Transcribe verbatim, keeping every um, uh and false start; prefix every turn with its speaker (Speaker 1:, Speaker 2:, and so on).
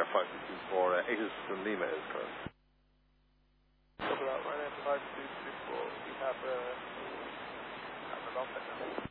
Speaker 1: five two two four, uh, eight is Lima is correct.
Speaker 2: Copy that, Ryanair five two two four, we have a, have a long